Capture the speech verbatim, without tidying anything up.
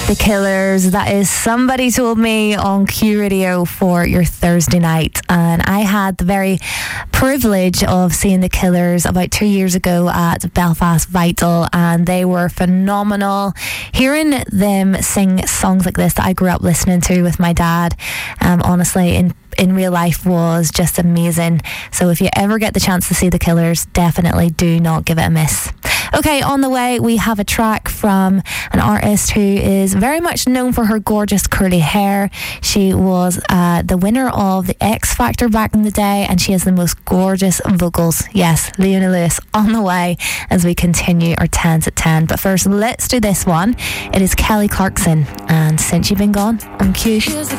The Killers, that is Somebody Told Me on Q Radio for your Thursday night. And I had the very privilege of seeing The Killers about two years ago at Belfast Vital, and they were phenomenal. Hearing them sing songs like this that I grew up listening to with my dad, um, honestly, in in real life was just amazing. So if you ever get the chance to see The Killers, definitely do not give it a miss. Okay, on the way we have a track from an artist who is very much known for her gorgeous curly hair. She was uh, the winner of the X Factor back in the day, and she has the most gorgeous vocals. Yes, Leona Lewis on the way as we continue our tens at ten. But first, let's do this one. It is Kelly Clarkson and Since You've Been Gone on Q.